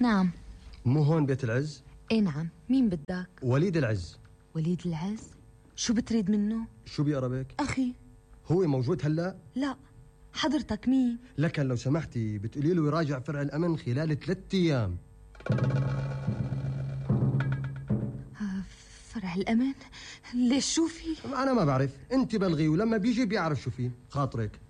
نعم. مو هون بيت العز؟ ايه نعم، مين بدك؟ وليد العز. وليد العز؟ شو بتريد منه؟ شو بيقربك؟ أخي. هو موجود هلأ؟ لا. حضرتك مين؟ لكن لو سمحتي بتقولي له يراجع فرع الأمن خلال 3 أيام. فرع الأمن؟ ليش شو في؟ أنا ما بعرف، أنت بلغي ولما بيجي بيعرف شو فيه. خاطرك.